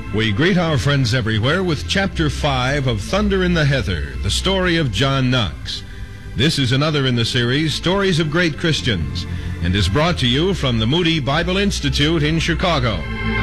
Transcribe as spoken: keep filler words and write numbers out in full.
We greet our friends everywhere with Chapter five of Thunder in the Heather, the story of John Knox. This is another in the series, Stories of Great Christians, and is brought to you from the Moody Bible Institute in Chicago.